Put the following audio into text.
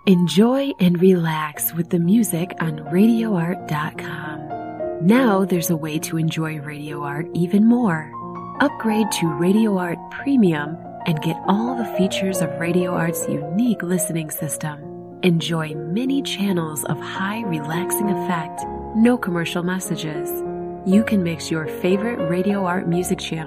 Enjoy and relax with the music on RadioArt.com. Now there's a way to enjoy Radio Art even more. Upgrade to Radio Art Premium and get all the features of Radio Art's unique listening system. Enjoy many channels of high relaxing effect, no commercial messages. You can mix your favorite Radio Art music channel